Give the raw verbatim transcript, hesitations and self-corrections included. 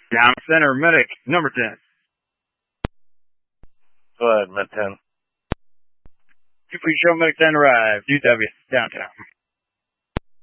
Down center, medic, number ten. Go ahead, Med ten. Two for show, medic ten arrived. U W, downtown.